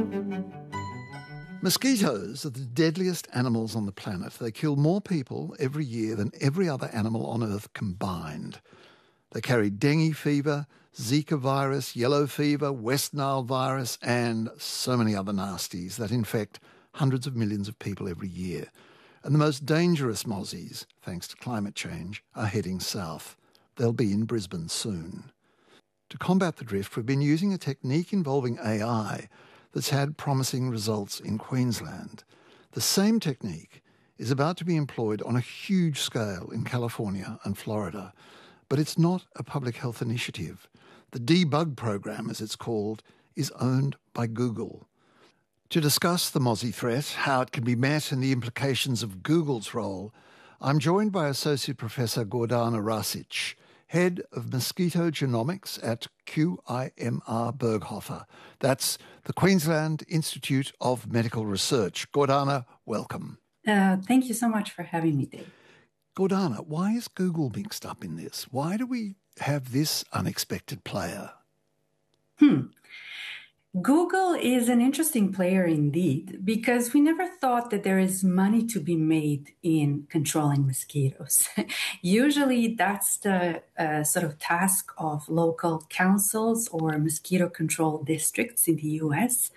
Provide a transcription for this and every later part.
Mosquitoes are the deadliest animals on the planet. They kill more people every year than every other animal on Earth combined. They carry dengue fever, Zika virus, yellow fever, West Nile virus, and so many other nasties that infect hundreds of millions of people every year. And the most dangerous mozzies, thanks to climate change, are heading south. They'll be in Brisbane soon. To combat the drift, we've been using a technique involving AI that's had promising results in Queensland. The same technique is about to be employed on a huge scale in California and Florida. But it's not a public health initiative. The Debug program, as it's called, is owned by Google. To discuss the mozzie threat, how it can be met and the implications of Google's role, I'm joined by Associate Professor Gordana Rasic, Head of Mosquito Genomics at QIMR Berghofer. That's the Queensland Institute of Medical Research. Gordana, welcome. Thank you so much for having me, Dave. Gordana, why is Google mixed up in this? Why do we have this unexpected player? Google is an interesting player indeed, because we never thought that there is money to be made in controlling mosquitoes. Usually that's the sort of task of local councils or mosquito control districts in the US.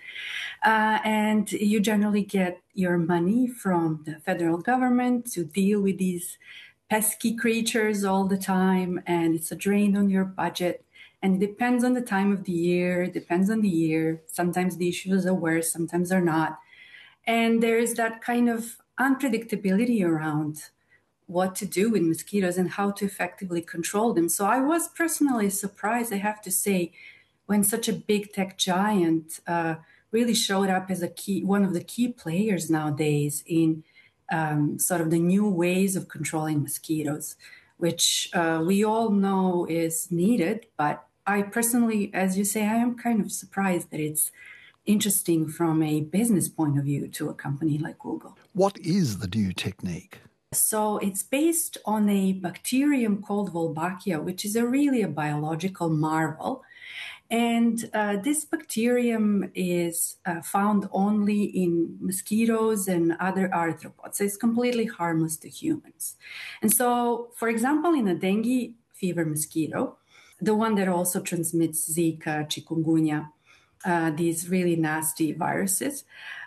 And you generally get your money from the federal government to deal with these pesky creatures all the time, and it's a drain on your budget. And it depends on the time of the year, depends on the year. Sometimes the issues are worse, sometimes they're not. And there is that kind of unpredictability around what to do with mosquitoes and how to effectively control them. So I was personally surprised, I have to say, when such a big tech giant really showed up as one of the key players nowadays in sort of the new ways of controlling mosquitoes, which we all know is needed. But I personally, as you say, I am kind of surprised that it's interesting from a business point of view to a company like Google. What is the new technique? So it's based on a bacterium called Wolbachia, which is really a biological marvel. And this bacterium is found only in mosquitoes and other arthropods. So it's completely harmless to humans. And so, for example, in a dengue fever mosquito, the one that also transmits Zika, chikungunya, these really nasty viruses,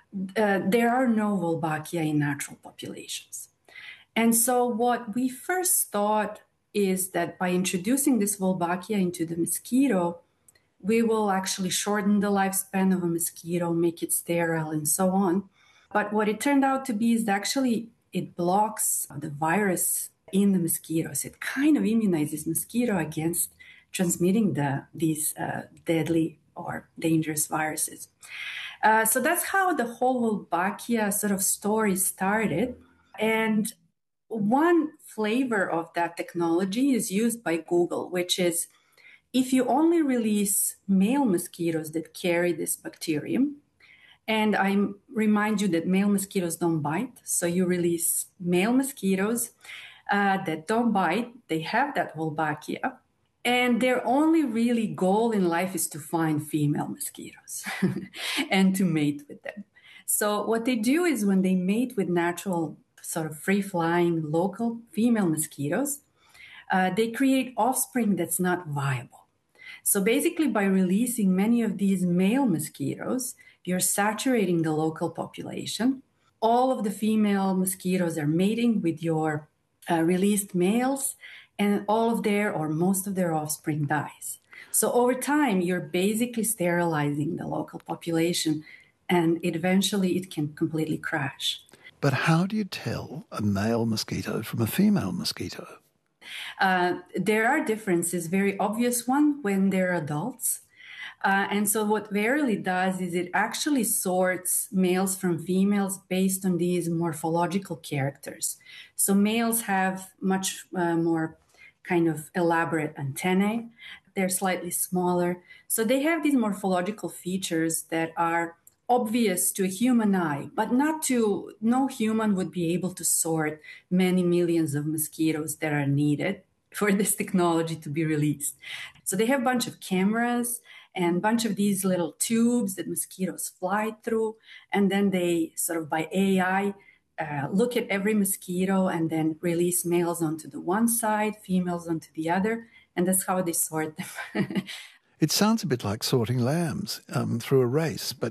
there are no Wolbachia in natural populations. And so what we first thought is that by introducing this Wolbachia into the mosquito, we will actually shorten the lifespan of a mosquito, make it sterile, and so on. But what it turned out to be is actually it blocks the virus in the mosquitoes. It kind of immunizes mosquito against transmitting these deadly or dangerous viruses. So that's how the whole Wolbachia sort of story started. And one flavor of that technology is used by Google, which is if you only release male mosquitoes that carry this bacterium, and I remind you that male mosquitoes don't bite, so you release male mosquitoes that don't bite, they have that Wolbachia, and their only really goal in life is to find female mosquitoes and to mate with them. So what they do is when they mate with natural sort of free-flying local female mosquitoes, they create offspring that's not viable. So basically, by releasing many of these male mosquitoes, you're saturating the local population. All of the female mosquitoes are mating with your released males, and all of their or most of their offspring dies. So over time, you're basically sterilizing the local population, and eventually it can completely crash. But how do you tell a male mosquito from a female mosquito? There are differences, very obvious one when they're adults. And so what Verily does is it actually sorts males from females based on these morphological characters. So males have much more kind of elaborate antennae. They're slightly smaller. So they have these morphological features that are obvious to a human eye, but no human would be able to sort many millions of mosquitoes that are needed for this technology to be released. So they have a bunch of cameras, and a bunch of these little tubes that mosquitoes fly through. And then they sort of by AI look at every mosquito and then release males onto the one side, females onto the other. And that's how they sort them. It sounds a bit like sorting lambs through a race, but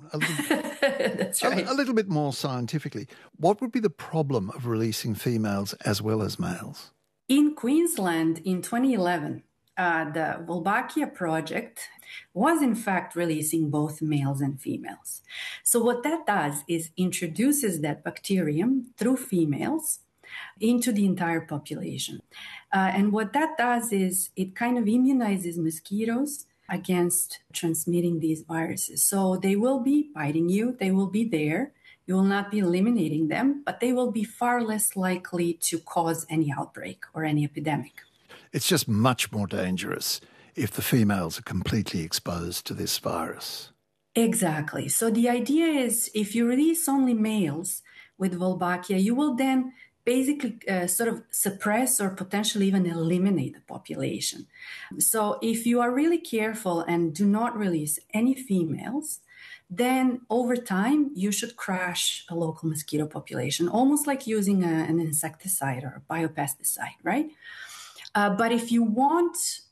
That's right. a little bit more scientifically. What would be the problem of releasing females as well as males? In Queensland in 2011, the Wolbachia project was in fact releasing both males and females. So what that does is introduces that bacterium through females into the entire population. And what that does is it kind of immunizes mosquitoes against transmitting these viruses. So they will be biting you, they will be there, you will not be eliminating them, but they will be far less likely to cause any outbreak or any epidemic. It's just much more dangerous if the females are completely exposed to this virus. Exactly. So the idea is if you release only males with Wolbachia, you will then basically sort of suppress or potentially even eliminate the population. So if you are really careful and do not release any females, then over time you should crash a local mosquito population, almost like using an insecticide or a biopesticide, right? But if you want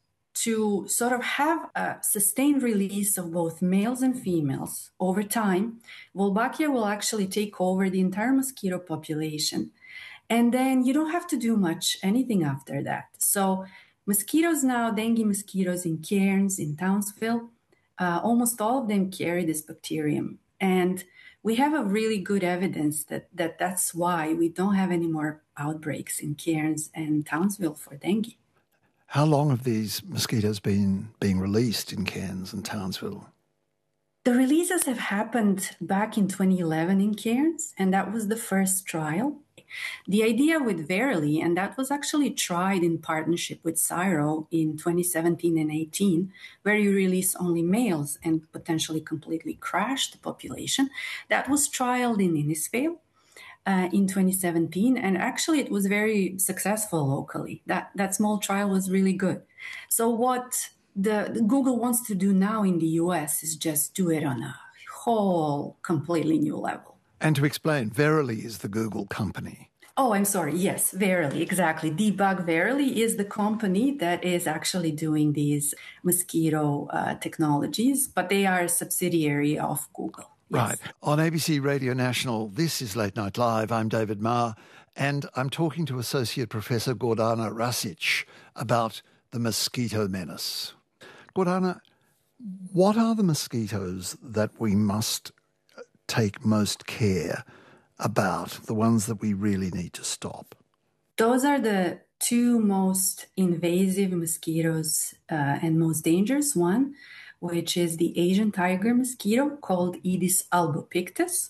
to sort of have a sustained release of both males and females over time, Wolbachia will actually take over the entire mosquito population. And then you don't have to do anything after that. So mosquitoes now, dengue mosquitoes in Cairns, in Townsville, almost all of them carry this bacterium. And we have a really good evidence that's why we don't have any more outbreaks in Cairns and Townsville for dengue. How long have these mosquitoes been being released in Cairns and Townsville? The releases have happened back in 2011 in Cairns, and that was the first trial. The idea with Verily, and that was actually tried in partnership with CSIRO in 2017 and 18, where you release only males and potentially completely crash the population. That was trialed in Innisfail in 2017, and actually it was very successful locally. That small trial was really good. So what the Google wants to do now in the US is just do it on a whole completely new level. And to explain, Verily is the Google company. Oh, I'm sorry. Yes, Verily, exactly. Debug Verily is the company that is actually doing these mosquito technologies, but they are a subsidiary of Google. Yes. Right. On ABC Radio National, this is Late Night Live. I'm David Marr, and I'm talking to Associate Professor Gordana Rasic about the mosquito menace. Gordana, what are the mosquitoes that we must take most care about, the ones that we really need to stop? Those are the two most invasive mosquitoes and most dangerous one, which is the Asian tiger mosquito called Aedes albopictus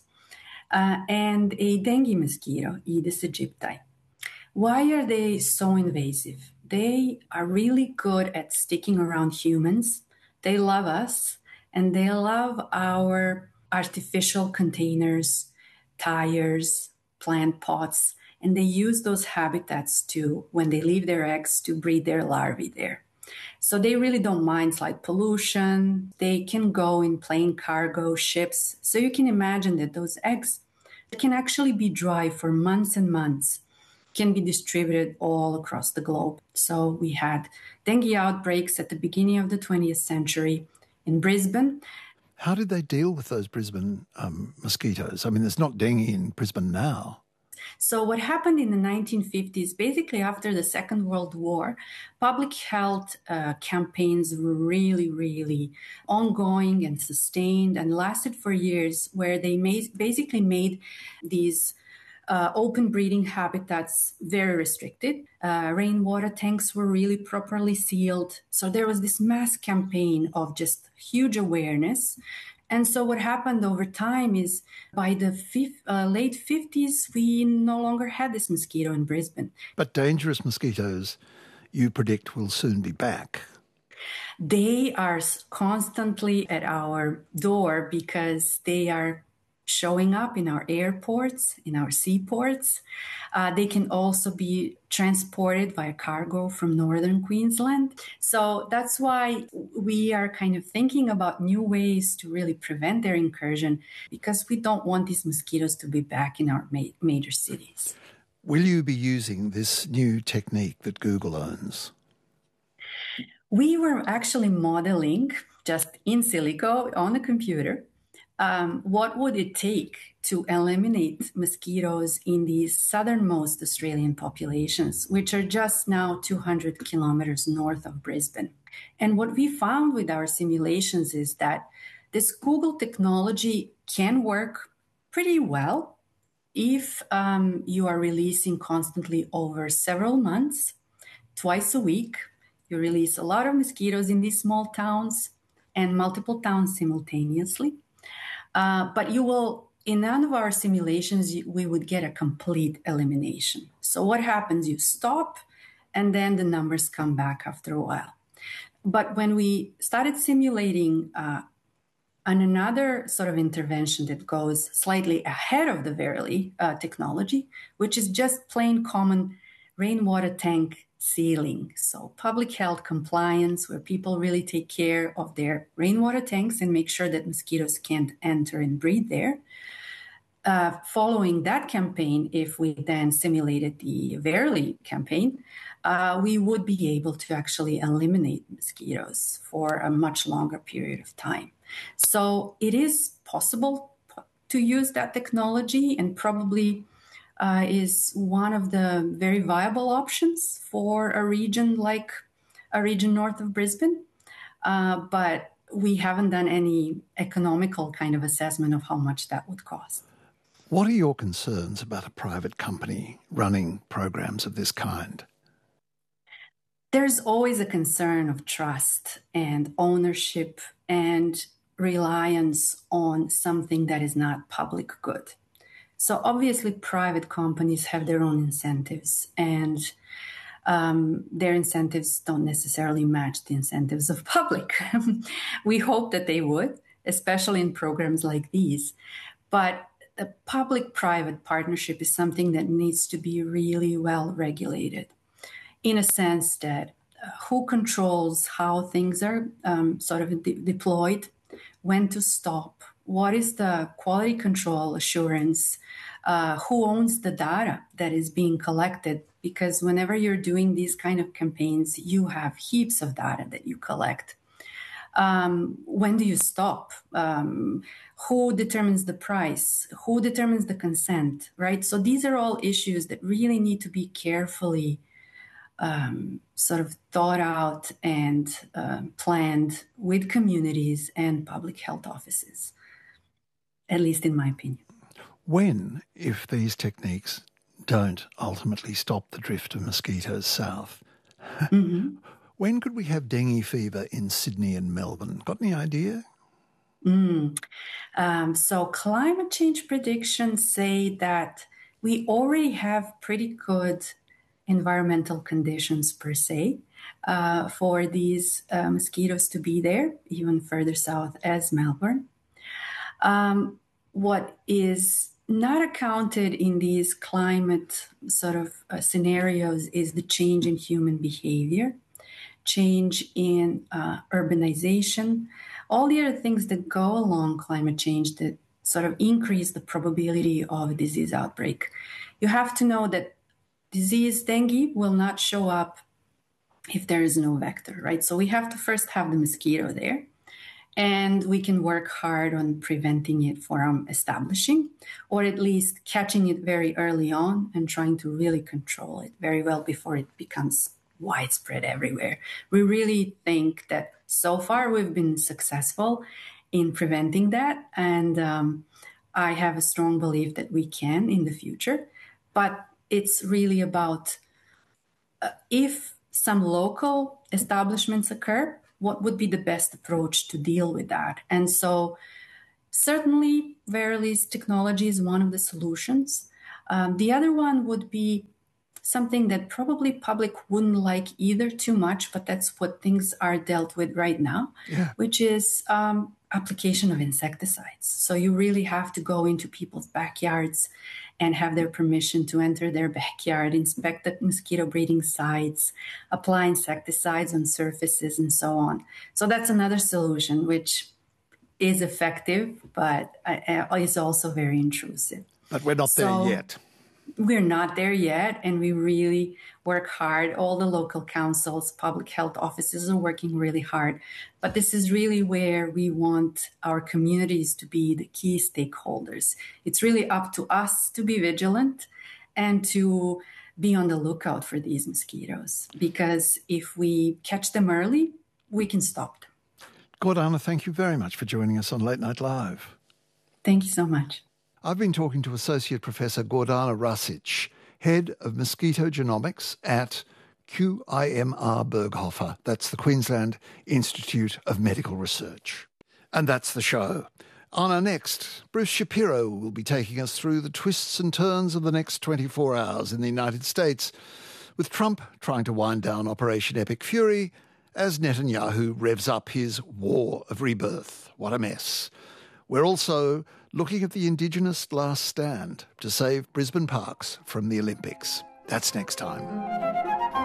and a dengue mosquito, Aedes aegypti. Why are they so invasive? They are really good at sticking around humans. They love us, and they love our artificial containers, tires, plant pots, and they use those habitats to, when they leave their eggs, to breed their larvae there. So they really don't mind light pollution. They can go in plane cargo ships. So you can imagine that those eggs can actually be dry for months and months, can be distributed all across the globe. So we had dengue outbreaks at the beginning of the 20th century in Brisbane. How did they deal with those Brisbane mosquitoes? I mean, there's not dengue in Brisbane now. So what happened in the 1950s, basically after the Second World War, public health campaigns were really, really ongoing and sustained and lasted for years, where they basically made these open breeding habitats very restricted. Rainwater tanks were really properly sealed. So there was this mass campaign of just huge awareness. And so what happened over time is by the late 50s, we no longer had this mosquito in Brisbane. But dangerous mosquitoes, you predict, will soon be back. They are constantly at our door because they are showing up in our airports, in our seaports. They can also be transported via cargo from northern Queensland. So that's why we are kind of thinking about new ways to really prevent their incursion, because we don't want these mosquitoes to be back in our major cities. Will you be using this new technique that Google owns? We were actually modeling just in silico on a computer. What would it take to eliminate mosquitoes in these southernmost Australian populations, which are just now 200 kilometers north of Brisbane? And what we found with our simulations is that this Google technology can work pretty well if you are releasing constantly over several months, twice a week. You release a lot of mosquitoes in these small towns and multiple towns simultaneously. But you will, in none of our simulations, we would get a complete elimination. So what happens? You stop, and then the numbers come back after a while. But when we started simulating on another sort of intervention that goes slightly ahead of the Verily technology, which is just plain common rainwater tank sealing. So public health compliance, where people really take care of their rainwater tanks and make sure that mosquitoes can't enter and breed there. Following that campaign, if we then simulated the Verily campaign, we would be able to actually eliminate mosquitoes for a much longer period of time. So it is possible to use that technology, and probably is one of the very viable options for a region like a region north of Brisbane. But we haven't done any economical kind of assessment of how much that would cost. What are your concerns about a private company running programs of this kind? There's always a concern of trust and ownership and reliance on something that is not public good. So obviously private companies have their own incentives, and their incentives don't necessarily match the incentives of public. We hope that they would, especially in programs like these. But the public-private partnership is something that needs to be really well regulated, in a sense that who controls how things are sort of deployed, when to stop, what is the quality control assurance, who owns the data that is being collected, because whenever you're doing these kind of campaigns, you have heaps of data that you collect. When do you stop? Who determines the price? Who determines the consent, right? So these are all issues that really need to be carefully sort of thought out and planned with communities and public health offices, at least in my opinion. When, if these techniques don't ultimately stop the drift of mosquitoes south, when could we have dengue fever in Sydney and Melbourne? Got any idea? So climate change predictions say that we already have pretty good environmental conditions per se for these mosquitoes to be there, even further south as Melbourne. What is not accounted in these climate sort of scenarios is the change in human behavior, change in urbanization, all the other things that go along climate change that sort of increase the probability of a disease outbreak. You have to know that disease dengue will not show up if there is no vector, right? So we have to first have the mosquito there, and we can work hard on preventing it from establishing, or at least catching it very early on and trying to really control it very well before it becomes widespread everywhere. We really think that so far we've been successful in preventing that, and I have a strong belief that we can in the future. But it's really about if some local establishments occur, what would be the best approach to deal with that? And so certainly Verily's technology is one of the solutions. The other one would be something that probably public wouldn't like either too much, but that's what things are dealt with right now, which is application of insecticides. So you really have to go into people's backyards and have their permission to enter their backyard, inspect the mosquito breeding sites, apply insecticides on surfaces, and so on. So that's another solution, which is effective, but is also very intrusive. But we're not there yet. We're not there yet, and we really work hard. All the local councils, public health offices are working really hard. But this is really where we want our communities to be the key stakeholders. It's really up to us to be vigilant and to be on the lookout for these mosquitoes, because if we catch them early, we can stop them. Gordana, thank you very much for joining us on Late Night Live. Thank you so much. I've been talking to Associate Professor Gordana Rasic, Head of Mosquito Genomics at QIMR Berghofer. That's the Queensland Institute of Medical Research. And that's the show. On our next, Bruce Shapiro will be taking us through the twists and turns of the next 24 hours in the United States, with Trump trying to wind down Operation Epic Fury as Netanyahu revs up his war of rebirth. What a mess. We're also looking at the Indigenous last stand to save Brisbane Parks from the Olympics. That's next time.